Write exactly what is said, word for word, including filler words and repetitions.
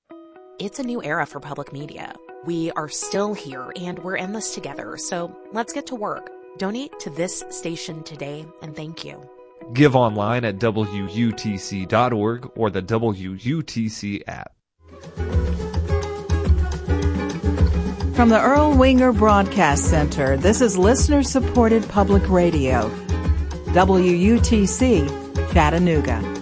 It's a new era for public media. We are still here, and we're in this together, so let's get to work. Donate to this station today, and thank you. Give online at W U T C dot org or the W U T C app. From the Earl Winger Broadcast Center, this is listener-supported public radio. W U T C, Chattanooga.